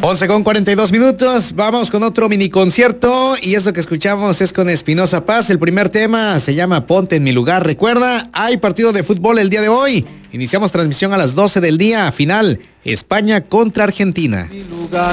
11:42. Vamos con otro mini concierto y eso que escuchamos es con Espinoza Paz. El primer tema se llama Ponte en mi lugar. Recuerda, hay partido de fútbol el día de hoy. Iniciamos transmisión a las 12 del día. Final, España contra Argentina. Mi lugar.